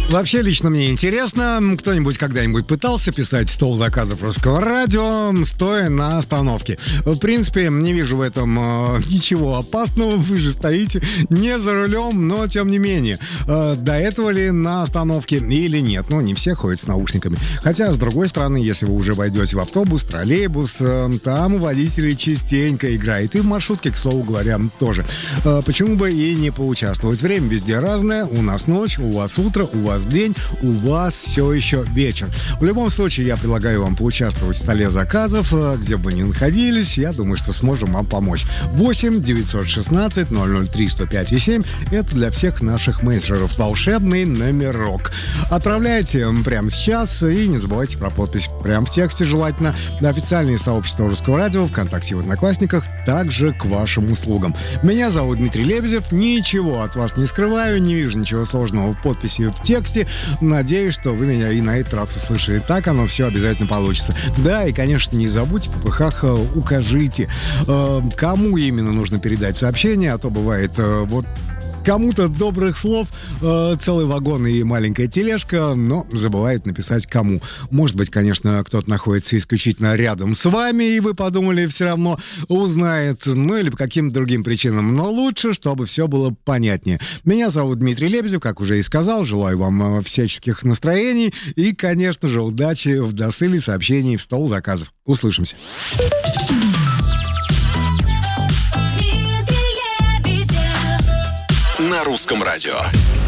Вообще, лично мне интересно, кто-нибудь когда-нибудь пытался писать стол заказов русского радио, стоя на остановке? В принципе, не вижу в этом ничего опасного, вы же стоите не за рулем, но тем не менее. До этого ли на остановке или нет? Ну, не все ходят с наушниками. Хотя, с другой стороны, если вы уже войдете в автобус, троллейбус, там у водителей частенько играет. И в маршрутке, к слову говоря, тоже. Почему бы и не поучаствовать? Время везде разное. У нас ночь, у вас утро, у вас день, у вас все еще вечер. В любом случае, я предлагаю вам поучаствовать в столе заказов, где бы вы ни находились. Я думаю, что сможем вам помочь. 8 916 003 105 и 7. Это для всех наших мессенджеров волшебный номерок. Отправляйте прямо сейчас и не забывайте про подпись. Прямо в тексте желательно. Официальные сообщества Русского радио ВКонтакте и в Одноклассниках также к вашим услугам. Меня зовут Дмитрий Лебедев. Ничего от вас не скрываю, не вижу ничего сложного в подписи в тексте. Надеюсь, что вы меня и на этот раз услышали. Так оно все обязательно получится. Да, и, конечно, не забудьте по ПХ укажите, кому именно нужно передать сообщение, а то бывает вот кому-то добрых слов целый вагон и маленькая тележка, но забывает написать кому. Может быть, конечно, кто-то находится исключительно рядом с вами, и вы подумали, все равно узнает, ну или по каким-то другим причинам. Но лучше, чтобы все было понятнее. Меня зовут Дмитрий Лебедев, как уже и сказал. Желаю вам всяческих настроений и, конечно же, удачи в досыле сообщений в стол заказов. Услышимся. На русском радио.